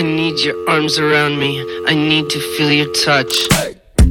need your arms around me. I need to feel your touch.